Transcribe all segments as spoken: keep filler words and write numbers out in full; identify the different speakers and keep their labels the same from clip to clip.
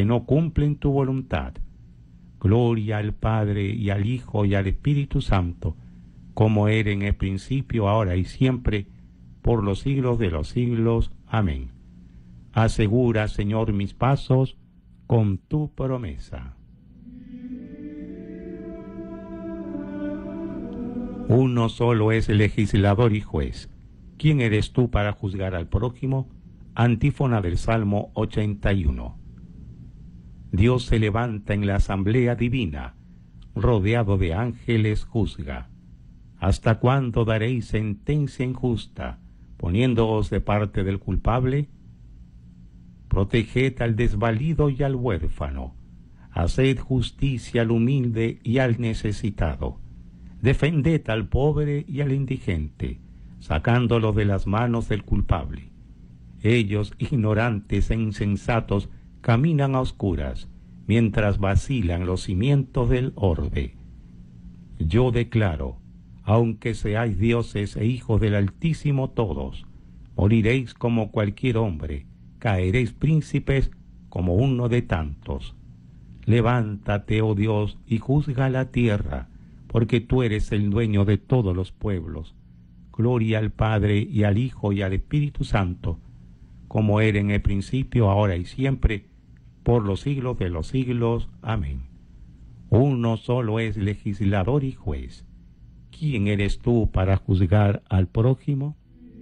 Speaker 1: no cumplen tu voluntad. Gloria al Padre, y al Hijo, y al Espíritu Santo, como era en el principio, ahora y siempre, por los siglos de los siglos. Amén. Asegura, Señor, mis pasos con tu promesa. Uno solo es legislador y juez. ¿Quién eres tú para juzgar al prójimo? Antífona del Salmo ochenta y uno. Dios se levanta en la asamblea divina, rodeado de ángeles juzga. ¿Hasta cuándo daréis sentencia injusta, poniéndoos de parte del culpable? Proteged al desvalido y al huérfano, haced justicia al humilde y al necesitado. Defended al pobre y al indigente, sacándolo de las manos del culpable. Ellos, ignorantes e insensatos, caminan a oscuras, mientras vacilan los cimientos del orbe. Yo declaro, aunque seáis dioses e hijos del Altísimo todos, moriréis como cualquier hombre, caeréis príncipes como uno de tantos. Levántate, oh Dios, y juzga la tierra, porque tú eres el dueño de todos los pueblos. Gloria al Padre, y al Hijo, y al Espíritu Santo, como era en el principio, ahora y siempre, por los siglos de los siglos. Amén. Uno solo es legislador y juez. ¿Quién eres tú para juzgar al prójimo?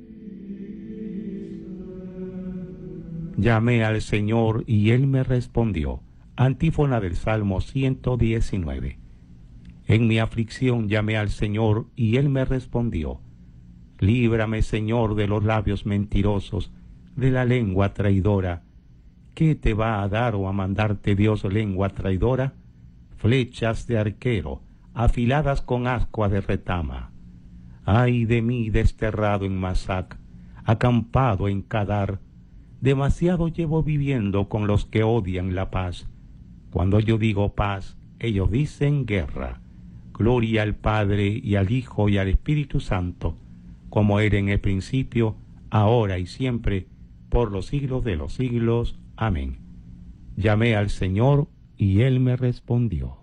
Speaker 1: Llamé al Señor y Él me respondió. Antífona del Salmo ciento diecinueve. En mi aflicción llamé al Señor y Él me respondió. Líbrame, Señor, de los labios mentirosos, de la lengua traidora. ¿Qué te va a dar o a mandarte Dios, lengua traidora? Flechas de arquero, afiladas con ascua de retama. Ay de mí, desterrado en Masac, acampado en Cadar. Demasiado llevo viviendo con los que odian la paz. Cuando yo digo paz, ellos dicen guerra. Gloria al Padre, y al Hijo, y al Espíritu Santo, como era en el principio, ahora y siempre, por los siglos de los siglos. Amén. Llamé al Señor y Él me respondió.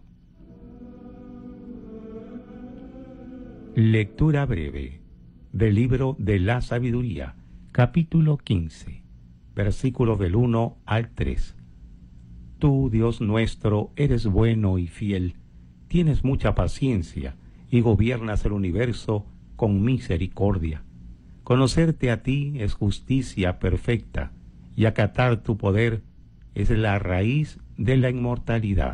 Speaker 1: Lectura breve del libro de la sabiduría, capítulo quince, versículos del uno al tres. Tú, Dios nuestro, eres bueno y fiel, tienes mucha paciencia y gobiernas el universo con misericordia. Conocerte a ti es justicia perfecta, y acatar tu poder es la raíz de la inmortalidad.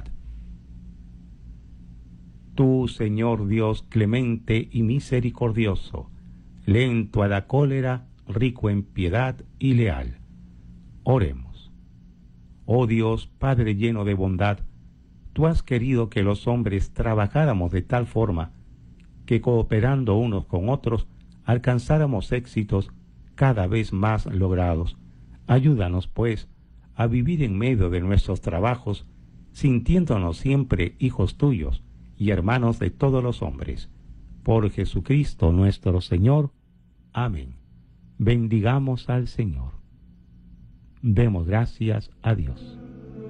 Speaker 1: Tú, Señor Dios clemente y misericordioso, lento a la cólera, rico en piedad y leal. Oremos. Oh Dios, Padre lleno de bondad, tú has querido que los hombres trabajáramos de tal forma que, cooperando unos con otros, alcanzáramos éxitos cada vez más logrados. Ayúdanos, pues, a vivir en medio de nuestros trabajos, sintiéndonos siempre hijos tuyos y hermanos de todos los hombres. Por Jesucristo nuestro Señor. Amén. Bendigamos al Señor. Demos gracias a Dios.